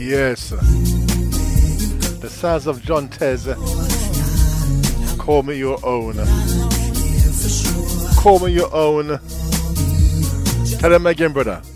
Yes. The sounds of John Tez. Call me your own. Call me your own. Tell him again, brother.